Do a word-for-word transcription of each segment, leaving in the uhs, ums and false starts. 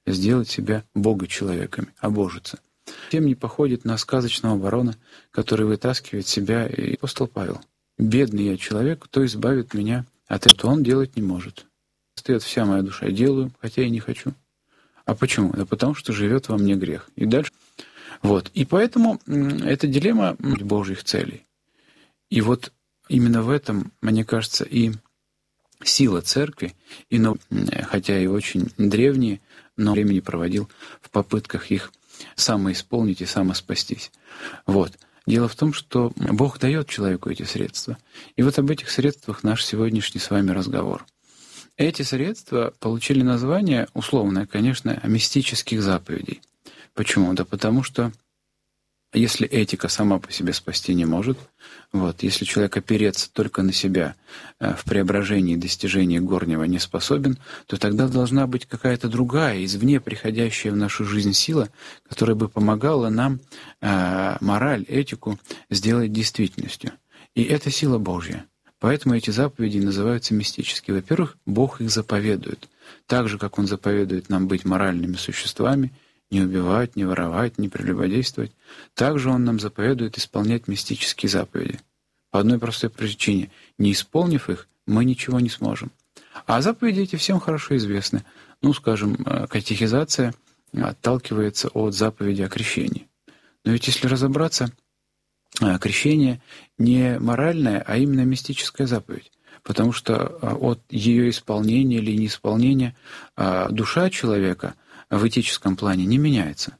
сделать себя бога-человеками, обожиться. Тем не походит на сказочного ворона, который вытаскивает себя, и апостол Павел. «Бедный я человек, кто избавит меня от этого?» Он делать не может. Стоит вся моя душа. Делаю, хотя и не хочу. А почему? Да потому что живет во мне грех. И дальше. Вот. И поэтому это дилемма Божьих целей. И вот именно в этом, мне кажется, и сила церкви, и, ну, хотя и очень древние, но времени проводил в попытках их самоисполнить и самоспастись. Вот. Дело в том, что Бог дает человеку эти средства. И вот об этих средствах наш сегодняшний с вами разговор. Эти средства получили название, условное, конечно, мистических заповедей. Почему? Да потому что если этика сама по себе спасти не может, вот, если человек опереться только на себя в преображении и достижении горнего не способен, то тогда должна быть какая-то другая, извне приходящая в нашу жизнь сила, которая бы помогала нам э, мораль, этику сделать действительностью. И это сила Божья. Поэтому эти заповеди называются мистические. Во-первых, Бог их заповедует. Так же, как Он заповедует нам быть моральными существами, не убивать, не воровать, не прелюбодействовать. Также Он нам заповедует исполнять мистические заповеди. По одной простой причине. Не исполнив их, мы ничего не сможем. А заповеди эти всем хорошо известны. Ну, скажем, катехизация отталкивается от заповеди о крещении. Но ведь если разобраться, крещение не моральная, а именно мистическая заповедь. Потому что от ее исполнения или неисполнения душа человека в этическом плане не меняется.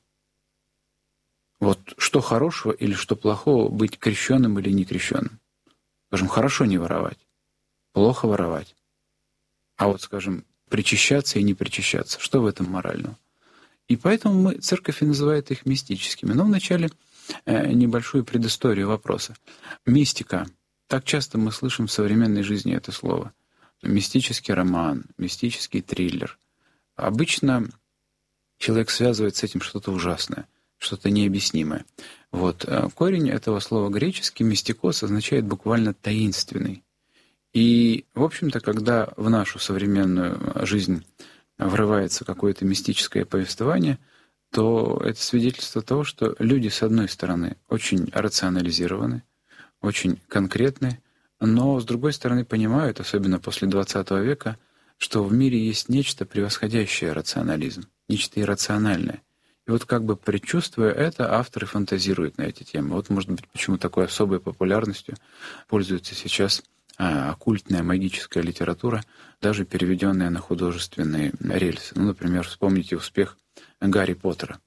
Вот что хорошего или что плохого быть крещенным или не крещенным? Скажем, хорошо не воровать, плохо воровать. А вот, скажем, причащаться и не причащаться. Что в этом морального? И поэтому мы, церковь и называет их мистическими. Но вначале э, небольшую предысторию вопроса. Мистика. Так часто мы слышим в современной жизни это слово. Мистический роман, мистический триллер. Обычно человек связывает с этим что-то ужасное, что-то необъяснимое. Вот. Корень этого слова греческий «мистикос» означает буквально «таинственный». И, в общем-то, когда в нашу современную жизнь врывается какое-то мистическое повествование, то это свидетельство того, что люди, с одной стороны, очень рационализированы, очень конкретны, но, с другой стороны, понимают, особенно после двадцатого века, что в мире есть нечто превосходящее рационализм, нечто иррациональное. И вот как бы предчувствуя это, авторы фантазируют на эти темы. Вот, может быть, почему такой особой популярностью пользуется сейчас а, оккультная магическая литература, даже переведенная на художественные рельсы. Ну, например, вспомните успех Гарри Поттера.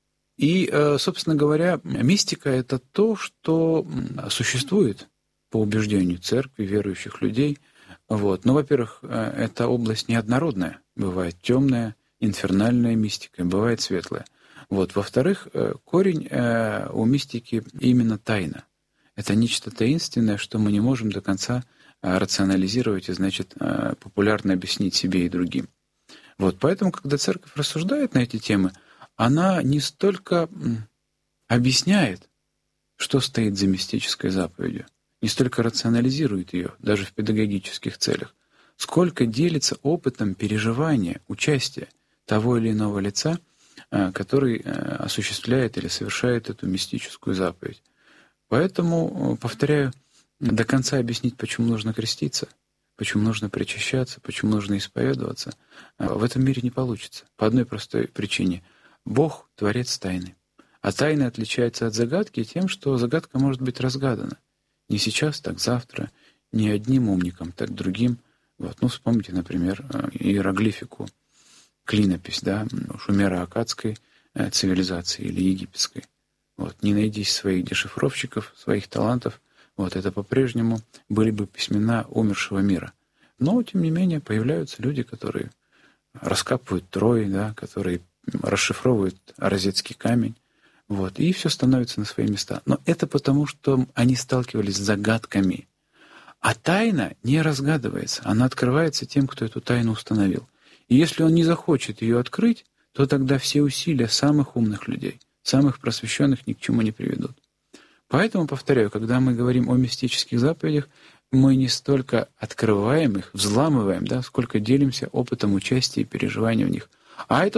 И, собственно говоря, мистика — это то, что существует по убеждению церкви, верующих людей. Вот. Но, во-первых, эта область неоднородная. Бывает темная, инфернальная мистика, бывает светлая. Вот. Во-вторых, корень у мистики именно тайна. Это нечто таинственное, что мы не можем до конца рационализировать и, значит, популярно объяснить себе и другим. Вот. Поэтому, когда церковь рассуждает на эти темы, она не столько объясняет, что стоит за мистической заповедью, не столько рационализирует ее, даже в педагогических целях, сколько делится опытом переживания, участия того или иного лица, который осуществляет или совершает эту мистическую заповедь. Поэтому, повторяю, до конца объяснить, почему нужно креститься, почему нужно причащаться, почему нужно исповедоваться, в этом мире не получится. По одной простой причине. Бог — творец тайны. А тайна отличается от загадки тем, что загадка может быть разгадана. Не сейчас, так завтра, не одним умником, так другим. Вот. Ну, вспомните, например, иероглифику, клинопись, да, шумеро-аккадской цивилизации или египетской. Вот. Не найдись своих дешифровщиков, своих талантов, вот, это по-прежнему были бы письмена умершего мира. Но, тем не менее, появляются люди, которые раскапывают Трой, да, которые расшифровывают розетский камень, вот, и все становится на свои места. Но это потому, что они сталкивались с загадками. А тайна не разгадывается, она открывается тем, кто эту тайну установил. И если он не захочет ее открыть, то тогда все усилия самых умных людей, самых просвещенных ни к чему не приведут. Поэтому, повторяю, когда мы говорим о мистических заповедях, мы не столько открываем их, взламываем, да, сколько делимся опытом участия и переживания в них. А это